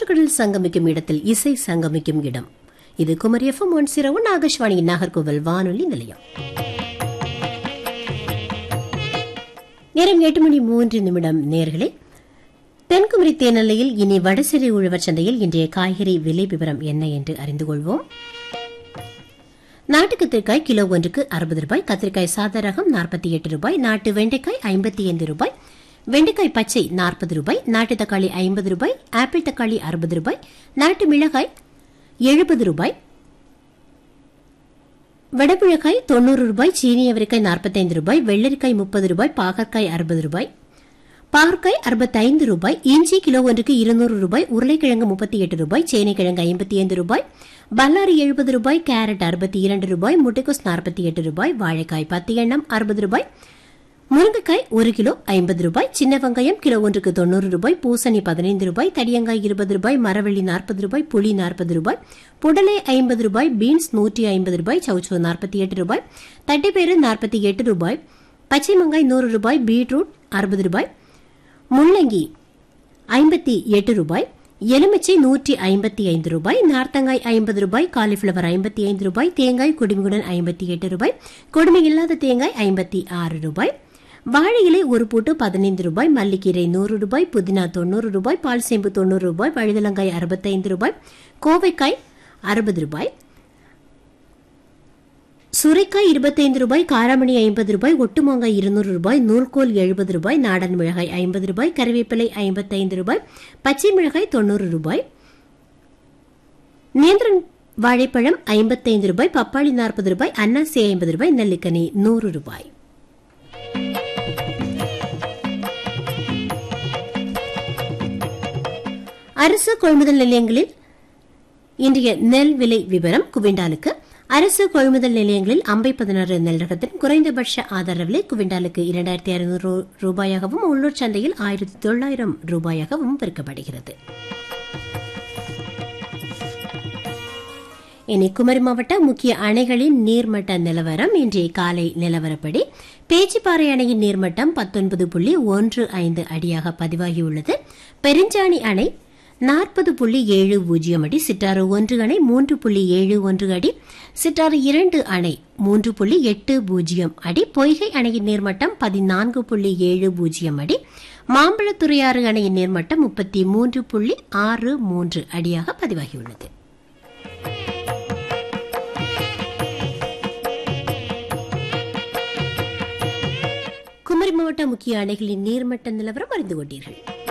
மூன்று கடல் சங்கமிக்கும் இடத்தில் இசை சங்கமிக்கும் இடம். இது குமரி எஃப்எம் 101 ஆகாஷ்வாணியின் நாகர்கோவில் வானொலி நிலையம். நேரம் 8:03 நேர்களே. தென்குமரி தேனலையில் இனி வடசிறை உழவர் சந்தையில் இன்றைய காய்கறி விலை விவரம் என்ன என்று அறிந்து கொள்வோம். நாட்டு கத்திரிக்காய் கிலோ ஒன்றுக்கு 60 ரூபாய், கத்திரிக்காய் சாதா ரகம் 48 ரூபாய், நாட்டு வெண்டைக்காய் 55 ரூபாய், வெண்டைக்காய் பச்சை 40 ரூபாய், நாட்டு தக்காளி 50 ரூபாய், ஆப்பிள் தக்காளி 60 ரூபாய், நாட்டு மிளகாய் 70 ரூபாய், வடமிளகாய் 90 ரூபாய், சீனி அவரைக்காய் 45 ரூபாய், வெள்ளரிக்காய் 30 ரூபாய், பாகற்காய் 60 ரூபாய், பாகற்காய் 65 ரூபாய், இஞ்சி கிலோ ஒன்றுக்கு 200 ரூபாய், உருளைக்கிழங்கு 38 ரூபாய், சேனைக்கிழங்கு 55 ரூபாய், பல்லாரி 70 ரூபாய், கேரட் 62 ரூபாய், முட்டைக்கோஸ் 48 ரூபாய், வாழைக்காய் 10 எண்ணம் 60 ரூபாய், முருங்கைக்காய் 1 கிலோ 50 ரூபாய், சின்ன வெங்காயம் கிலோ ஒன்றுக்கு 90 ரூபாய், பூசணி 15 ரூபாய், தடியங்காய் 20 ரூபாய், மரவள்ளி 40 ரூபாய், புளி 40 ரூபாய், புடலை 50 ரூபாய், பீன்ஸ் 150 ரூபாய், சவுச்சோ 48 ரூபாய், தட்டைப்பயிறு 48 ரூபாய், பச்சை மங்காய் 100 ரூபாய், பீட்ரூட் 60 ரூபாய், முள்ளங்கி 58 ரூபாய், எலுமிச்சை 155 ரூபாய், நார்த்தங்காய் 50 ரூபாய், காலிஃபிளவர் 55 ரூபாய், தேங்காய் குடுமியுடன் 58 ரூபாய், கொடுமை இல்லாத தேங்காய் 56 ரூபாய், வாழை இலை ஒரு பூட்டு 15 ரூபாய், மல்லிக்கீரை 100 ரூபாய், புதினா 90 ரூபாய், பால் சேம்பு 90 ரூபாய், வழுதலங்காய் 65 ரூபாய், கோவைக்காய் 60 ரூபாய், சுரைக்காய் 25 ரூபாய், காராமணி 50 ரூபாய், ஒட்டுமாங்காய் 200 ரூபாய், நூல்கோல் 70 ரூபாய், நாடன் மிளகாய் 50 ரூபாய், கறிவேப்பிலை 55 ரூபாய், பச்சை மிளகாய் 90 ரூபாய், நேந்திரன் வாழைப்பழம் 55 ரூபாய், பப்பாளி 40 ரூபாய், அன்னாசி 50 ரூபாய், நெல்லிக்கனி 100 ரூபாய். அரசு கொள்முதல் நிலையங்களில் இன்றைய நெல் விலை விவரம். குவிண்டாலுக்கு அரசு கொள்முதல் நிலையங்களில் அம்பை 16 நெல் ரகத்தின் குறைந்தபட்ச ஆதார விலை குவிண்டாலுக்கு 2600 ரூபாயாகவும், உள்ளூர் சந்தையில் 1900 ரூபாயாகவும் விற்கப்படுகிறது. இனி குமரி மாவட்ட முக்கிய அணைகளின் நீர்மட்ட நிலவரம். இன்றைய காலை நிலவரப்படி பேச்சிப்பாறை அணையின் நீர்மட்டம் 19.15 அடியாக பதிவாகியுள்ளது. பெருஞ்சாணி அணை 40.70 அடி, சிட்டாறு 1 அணை 3.71 அடி, சிட்டாறு 2 அணை 3.80 அடி, பொய்கை அணையின் நீர்மட்டம் 14.70 அடி, மாம்பழத்துறையாறு அணையின் நீர்மட்டம் 33.63 அடியாக பதிவாகியுள்ளது. குமரி மாவட்ட முக்கிய அணைகளின் நீர்மட்ட நிலவரம் அறிந்து கொண்டீர்கள்.